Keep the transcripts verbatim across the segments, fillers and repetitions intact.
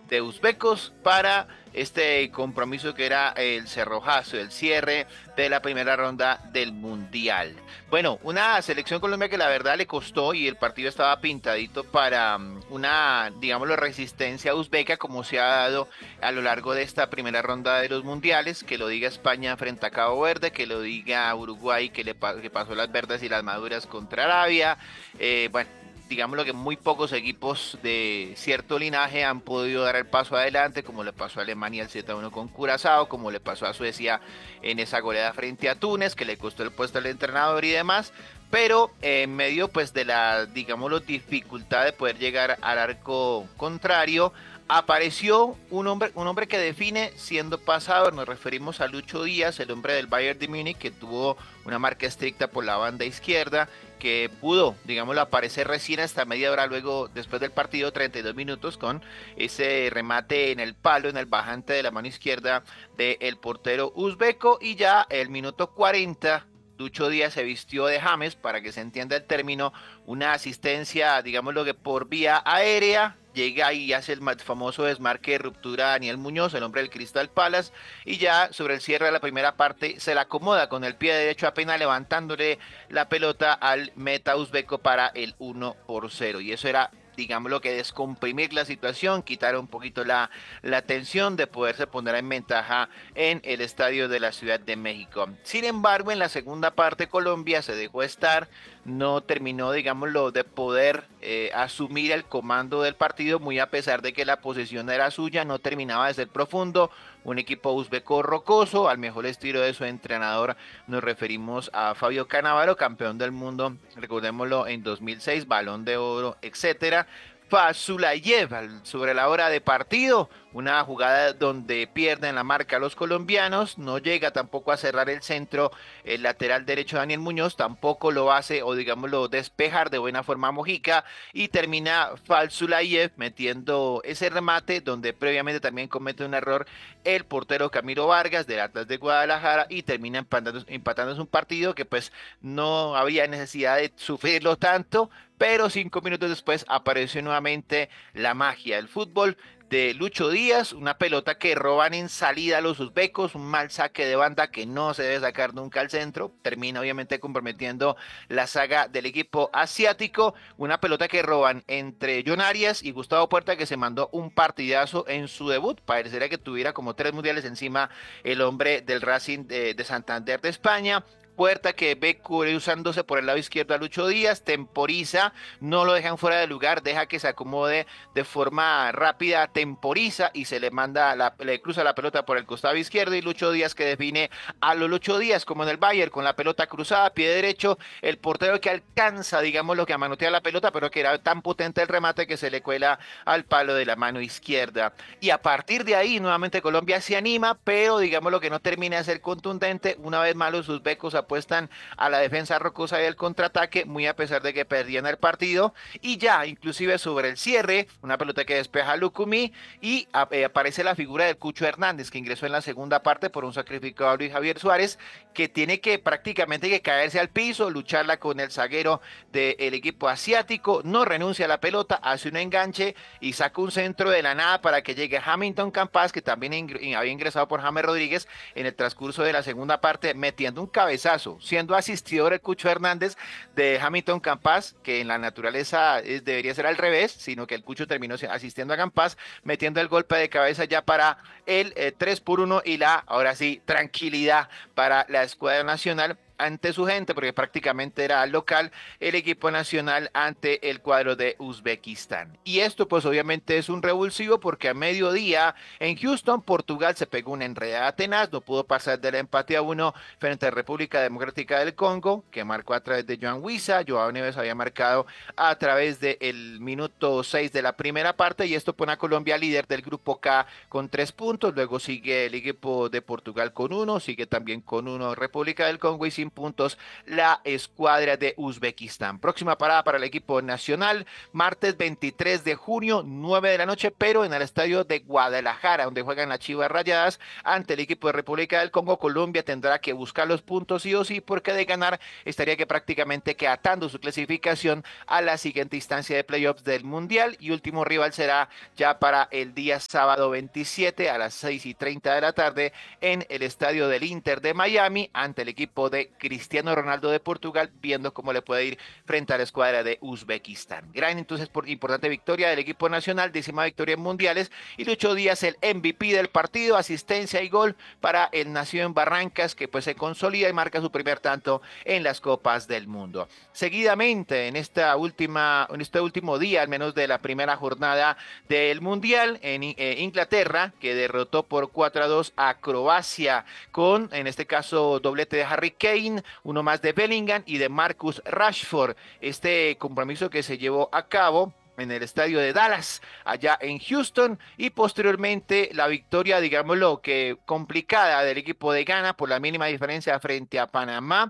de uzbecos para este compromiso que era el cerrojazo, el cierre de la primera ronda del Mundial. Bueno, una selección Colombia que la verdad le costó y el partido estaba pintadito para um, una, digámoslo, resistencia uzbeca como se ha dado a lo largo de esta primera ronda de los mundiales, que lo diga España frente a Cabo Verde, que lo diga Uruguay que, le, que pasó las verdes y las maduras contra Arabia, eh, bueno, digámoslo que muy pocos equipos de cierto linaje han podido dar el paso adelante, como le pasó a Alemania el siete a uno con Curazao, como le pasó a Suecia en esa goleada frente a Túnez, que le costó el puesto al entrenador y demás, pero eh, en medio pues de la, digámoslo, dificultad de poder llegar al arco contrario, apareció un hombre, un hombre que define siendo pasado. Nos referimos a Lucho Díaz, el hombre del Bayern de Múnich, que tuvo una marca estricta por la banda izquierda, que pudo, digámoslo, aparecer recién hasta media hora luego, después del partido, treinta y dos minutos, con ese remate en el palo, en el bajante de la mano izquierda del portero uzbeco, y ya el minuto cuarenta, Lucho Díaz se vistió de James, para que se entienda el término, una asistencia, digámoslo que por vía aérea, llega y hace el famoso desmarque de ruptura a Daniel Muñoz, el hombre del Crystal Palace, y ya sobre el cierre de la primera parte se la acomoda con el pie derecho apenas levantándole la pelota al meta uzbeco para el uno por cero, y eso era, digámoslo, que descomprimir la situación, quitar un poquito la, la tensión de poderse poner en ventaja en el estadio de la Ciudad de México. Sin embargo, en la segunda parte Colombia se dejó estar, no terminó, digámoslo, de poder eh, asumir el comando del partido, muy a pesar de que la posesión era suya, no terminaba de ser profundo, un equipo uzbeco rocoso, al mejor estilo de su entrenador, nos referimos a Fabio Cannavaro, campeón del mundo, recordémoslo, en dos mil seis, Balón de Oro, etcétera. Fasulayev sobre la hora de partido, una jugada donde pierden la marca los colombianos, no llega tampoco a cerrar el centro el lateral derecho Daniel Muñoz, tampoco lo hace o digámoslo despejar de buena forma Mojica, y termina Fasulayev metiendo ese remate donde previamente también comete un error el portero Camilo Vargas del Atlas de Guadalajara, y termina empatando, empatándose un partido que pues no había necesidad de sufrirlo tanto, pero cinco minutos después apareció nuevamente la magia del fútbol de Lucho Díaz, una pelota que roban en salida a los uzbecos, un mal saque de banda que no se debe sacar nunca al centro, termina obviamente comprometiendo la saga del equipo asiático, una pelota que roban entre John Arias y Gustavo Puerta, que se mandó un partidazo en su debut, parecería que tuviera como tres mundiales encima el hombre del Racing de, de Santander de España. Puerta que ve usándose por el lado izquierdo a Lucho Díaz, temporiza, no lo dejan fuera de lugar, deja que se acomode de forma rápida, temporiza y se le manda, la, le cruza la pelota por el costado izquierdo, y Lucho Díaz que define a lo Lucho Díaz como en el Bayern, con la pelota cruzada, pie derecho, el portero que alcanza, digamos, lo que a manotear la pelota, pero que era tan potente el remate que se le cuela al palo de la mano izquierda. Y a partir de ahí, nuevamente Colombia se anima, pero digamos lo que no termina de ser contundente, una vez más los uzbecos apuestan a la defensa rocosa y el contraataque, muy a pesar de que perdían el partido, y ya inclusive sobre el cierre, una pelota que despeja a Lucumí, y eh, aparece la figura del Cucho Hernández, que ingresó en la segunda parte por un sacrificado a Luis Javier Suárez, que tiene que prácticamente que caerse al piso, lucharla con el zaguero del equipo asiático, no renuncia a la pelota, hace un enganche y saca un centro de la nada para que llegue Hamilton Campas, que también ingr había ingresado por James Rodríguez en el transcurso de la segunda parte, metiendo un cabezazo, siendo asistidor el Cucho Hernández de Hamilton Campas, que en la naturaleza es, debería ser al revés, sino que el Cucho terminó asistiendo a Campas, metiendo el golpe de cabeza ya para el eh, tres por uno, y la, ahora sí, tranquilidad para la escuadra nacional ante su gente, porque prácticamente era local el equipo nacional ante el cuadro de Uzbekistán. Y esto pues obviamente es un revulsivo, porque a mediodía en Houston, Portugal se pegó una enredada tenaz, no pudo pasar del empate a uno frente a República Democrática del Congo, que marcó a través de Joan Wissa. Joao Neves había marcado a través del minuto seis de la primera parte, y esto pone a Colombia líder del grupo K con tres puntos, luego sigue el equipo de Portugal con uno, sigue también con uno República del Congo, y si sin puntos la escuadra de Uzbekistán. Próxima parada para el equipo nacional, martes veintitrés de junio, nueve de la noche, pero en el estadio de Guadalajara, donde juegan las Chivas Rayadas ante el equipo de República del Congo. Colombia tendrá que buscar los puntos sí o sí, porque de ganar estaría que prácticamente que atando su clasificación a la siguiente instancia de playoffs del Mundial, y último rival será ya para el día sábado veintisiete a las seis y treinta de la tarde en el estadio del Inter de Miami ante el equipo de Cristiano Ronaldo de Portugal, viendo cómo le puede ir frente a la escuadra de Uzbekistán. Gran entonces por importante victoria del equipo nacional, décima victoria en mundiales, y Lucho Díaz el M V P del partido, asistencia y gol para el nacido en Barrancas, que pues se consolida y marca su primer tanto en las Copas del Mundo. Seguidamente en esta última, en este último día, al menos de la primera jornada del Mundial, en eh, Inglaterra, que derrotó por cuatro a dos a Croacia, con en este caso doblete de Harry Kane, uno más de Bellingham y de Marcus Rashford. Este compromiso que se llevó a cabo en el estadio de Dallas, allá en Houston, y posteriormente la victoria, digámoslo, que complicada del equipo de Ghana por la mínima diferencia frente a Panamá.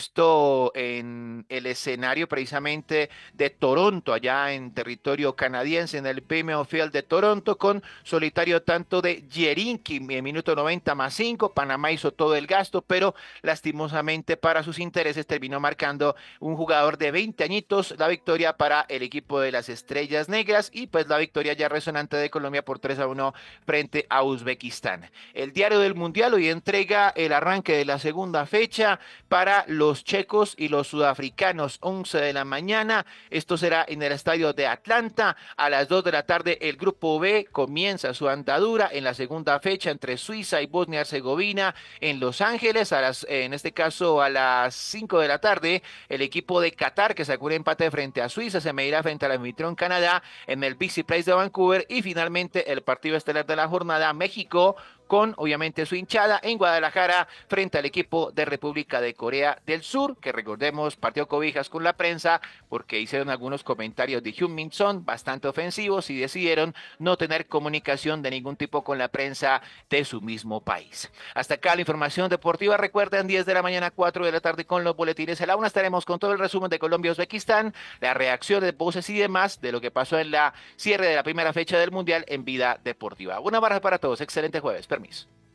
Esto en el escenario precisamente de Toronto, allá en territorio canadiense, en el B M O Field de Toronto, con solitario tanto de Jerinki en minuto noventa más cinco. Panamá hizo todo el gasto, pero lastimosamente para sus intereses terminó marcando un jugador de veinte añitos la victoria para el equipo de las Estrellas Estrellas Negras, y pues la victoria ya resonante de Colombia por tres a uno frente a Uzbekistán. El diario del Mundial hoy entrega el arranque de la segunda fecha para los checos y los sudafricanos, once de la mañana. Esto será en el estadio de Atlanta. A las dos de la tarde el grupo B comienza su andadura en la segunda fecha entre Suiza y Bosnia-Herzegovina en Los Ángeles. A las, en este caso a las cinco de la tarde el equipo de Qatar, que sacó un empate frente a Suiza, se medirá frente al anfitrión Canadá en el B C Place de Vancouver. Y finalmente el partido estelar de la jornada, México con obviamente su hinchada en Guadalajara frente al equipo de República de Corea del Sur, que recordemos partió cobijas con la prensa porque hicieron algunos comentarios de Heung-min Son bastante ofensivos y decidieron no tener comunicación de ningún tipo con la prensa de su mismo país. Hasta acá la información deportiva. Recuerden, diez de la mañana, cuatro de la tarde con los boletines. A la una estaremos con todo el resumen de Colombia-Uzbekistán, las reacciones, voces y demás de lo que pasó en la cierre de la primera fecha del Mundial en Vida Deportiva. Una barra para todos. Excelente jueves. Permiso.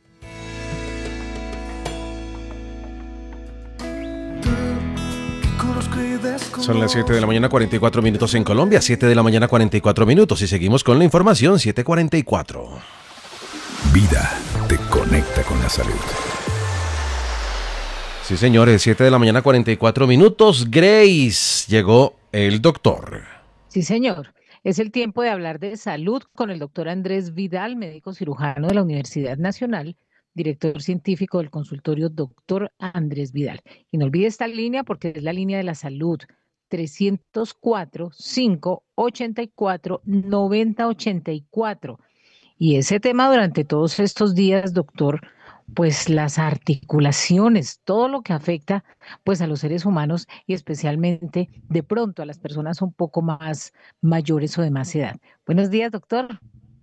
Son las siete de la mañana, cuarenta y cuatro minutos en Colombia, siete de la mañana, cuarenta y cuatro minutos, y seguimos con la información, siete cuarenta y cuatro. Vida te conecta con la salud. Sí, señores, siete de la mañana, cuarenta y cuatro minutos. Grace, llegó el doctor. Sí, señor. Es el tiempo de hablar de salud con el doctor Andrés Vidal, médico cirujano de la Universidad Nacional, director científico del consultorio doctor Andrés Vidal. Y no olvide esta línea porque es la línea de la salud, trescientos cuatro, cinco ochenta y cuatro, noventa ochenta y cuatro. Y ese tema durante todos estos días, doctor, pues las articulaciones, todo lo que afecta pues a los seres humanos y especialmente de pronto a las personas un poco más mayores o de más edad. Buenos días, doctor.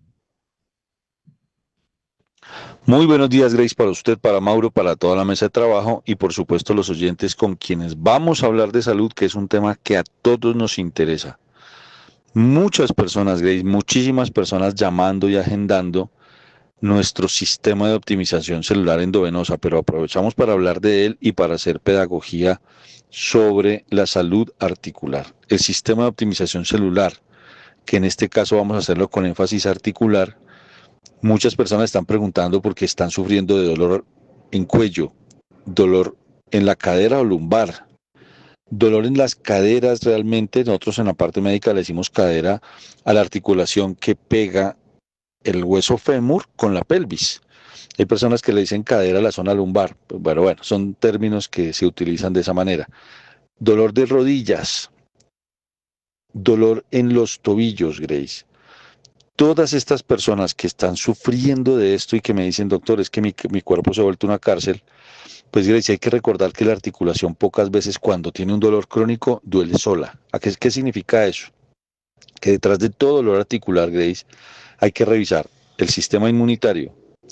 Muy buenos días, Grace, para usted, para Mauro, para toda la mesa de trabajo y por supuesto los oyentes con quienes vamos a hablar de salud, que es un tema que a todos nos interesa. Muchas personas, Grace, muchísimas personas llamando y agendando nuestro sistema de optimización celular endovenosa, pero aprovechamos para hablar de él y para hacer pedagogía sobre la salud articular. El sistema de optimización celular, que en este caso vamos a hacerlo con énfasis articular. Muchas personas están preguntando por qué están sufriendo de dolor en cuello, dolor en la cadera o lumbar, dolor en las caderas. Realmente nosotros en la parte médica le decimos cadera a la articulación que pega el hueso fémur con la pelvis. Hay personas que le dicen cadera a la zona lumbar. Bueno, bueno, son términos que se utilizan de esa manera. Dolor de rodillas, dolor en los tobillos, Grace. Todas estas personas que están sufriendo de esto y que me dicen, doctor, es que mi, mi cuerpo se ha vuelto una cárcel, pues Grace, hay que recordar que la articulación pocas veces cuando tiene un dolor crónico duele sola. ¿A qué, qué significa eso? Que detrás de todo dolor articular, Grace, hay que revisar el sistema inmunitario,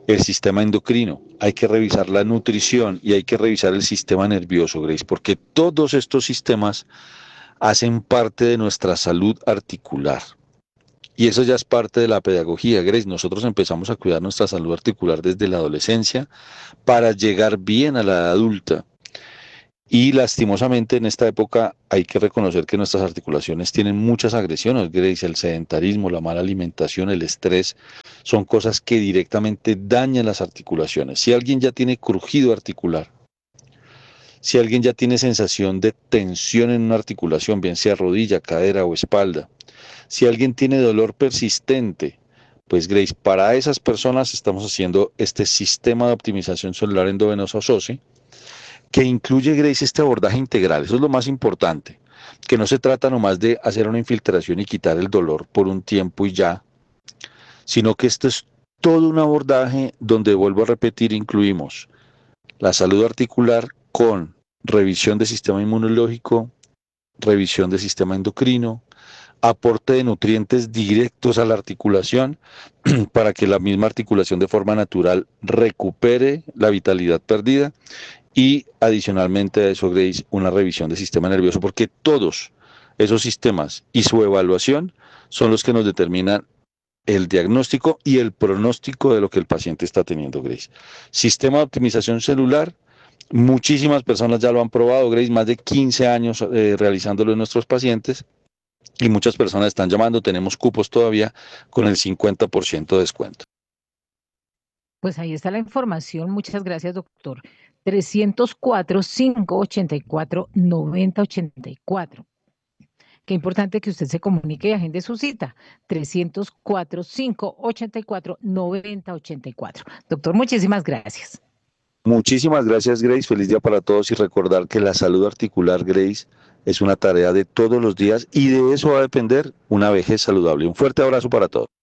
el sistema endocrino, hay que revisar la nutrición y hay que revisar el sistema nervioso, Grace, porque todos estos sistemas hacen parte de nuestra salud articular. Y eso ya es parte de la pedagogía, Grace. Nosotros empezamos a cuidar nuestra salud articular desde la adolescencia para llegar bien a la edad adulta. Y lastimosamente en esta época hay que reconocer que nuestras articulaciones tienen muchas agresiones, Grace. El sedentarismo, la mala alimentación, el estrés, son cosas que directamente dañan las articulaciones. Si alguien ya tiene crujido articular, si alguien ya tiene sensación de tensión en una articulación, bien sea rodilla, cadera o espalda, si alguien tiene dolor persistente, pues Grace, para esas personas estamos haciendo este sistema de optimización celular endovenosa o S O C E, que incluye, Grace, este abordaje integral. Eso es lo más importante, que no se trata nomás de hacer una infiltración y quitar el dolor por un tiempo y ya, sino que esto es todo un abordaje donde, vuelvo a repetir, incluimos la salud articular con revisión del sistema inmunológico, revisión del sistema endocrino, aporte de nutrientes directos a la articulación para que la misma articulación de forma natural recupere la vitalidad perdida y adicionalmente a eso, Grace, una revisión del sistema nervioso, porque todos esos sistemas y su evaluación son los que nos determinan el diagnóstico y el pronóstico de lo que el paciente está teniendo, Grace. Sistema de optimización celular, muchísimas personas ya lo han probado, Grace, más de quince años eh, realizándolo en nuestros pacientes. Y muchas personas están llamando, tenemos cupos todavía con el cincuenta por ciento de descuento. Pues ahí está la información. Muchas gracias, doctor. trescientos cuatro, cinco ochenta y cuatro, noventa ochenta y cuatro. Qué importante que usted se comunique y agende su cita. trescientos cuatro, cinco ochenta y cuatro, noventa ochenta y cuatro. Doctor, muchísimas gracias. Muchísimas gracias, Grace. Feliz día para todos y recordar que la salud articular, Grace, es una tarea de todos los días y de eso va a depender una vejez saludable. Un fuerte abrazo para todos.